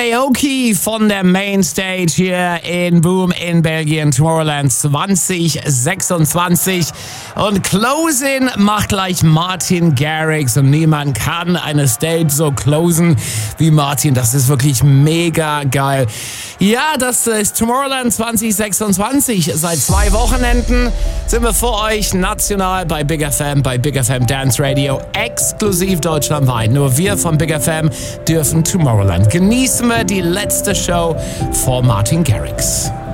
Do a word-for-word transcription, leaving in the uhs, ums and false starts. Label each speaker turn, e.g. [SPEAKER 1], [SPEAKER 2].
[SPEAKER 1] Aoki von der Mainstage hier in Boom in Belgien, Tomorrowland zwanzig sechsundzwanzig. Und Closing macht gleich Martin Garrix und niemand kann eine Stage so closen wie Martin. Das ist wirklich mega geil. Ja, das ist Tomorrowland zwanzig sechsundzwanzig. Seit zwei Wochenenden sind wir für euch national bei Big F M, bei Big F M Dance Radio, exklusiv deutschlandweit. Nur wir von Big F M dürfen Tomorrowland. Genießen wir die letzte Show vor Martin Garrix.